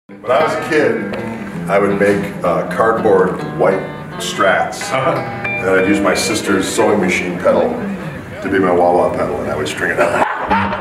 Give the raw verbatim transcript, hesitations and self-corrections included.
When I was a kid, I would make uh, cardboard white strats, and I'd use my sister's sewing machine pedal to be my wah-wah pedal, and I would string it out.